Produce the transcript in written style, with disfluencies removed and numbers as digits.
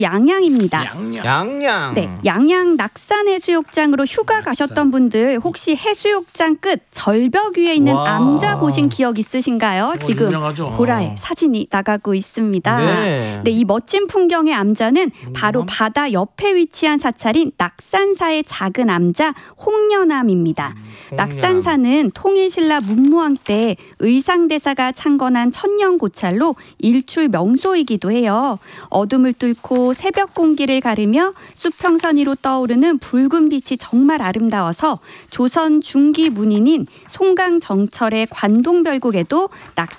양양입니다. 양양. 네, 양양 낙산해수욕장으로 휴가 가셨던 분들 혹시 해수욕장 끝 절벽 위에 있는 암자 보신 기억 있으신가요? 지금 유명하죠. 보라에 사진이 나가고 있습니다. 네. 네, 이 멋진 풍경의 암자는 바로 바다 옆에 위치한 사찰인 낙산사의 작은 암자 홍련암입니다. 낙산사는 통일신라 문무왕 때 의상대사가 창건한 천년고찰로 일출 명소이기도 해요. 어둠을 뚫고 새벽 공기를 가르며 수평선 위로 떠오르는 붉은 빛이 정말 아름다워서 조선 중기 문인인 송강정철의 관동별곡에도 낙산